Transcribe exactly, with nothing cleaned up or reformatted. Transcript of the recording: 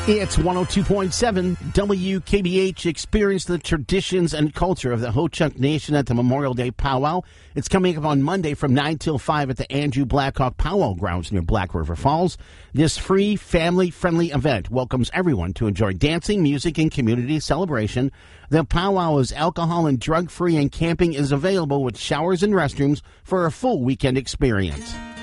It's one oh two point seven W K B H. Experience the traditions and culture of the Ho-Chunk Nation at the Memorial Day Powwow. It's coming up on Monday from nine till five at the Andrew Blackhawk Powwow Grounds near Black River Falls. This free, family-friendly event welcomes everyone to enjoy dancing, music, and community celebration. The powwow is alcohol and drug-free, and camping is available with showers and restrooms for a full weekend experience.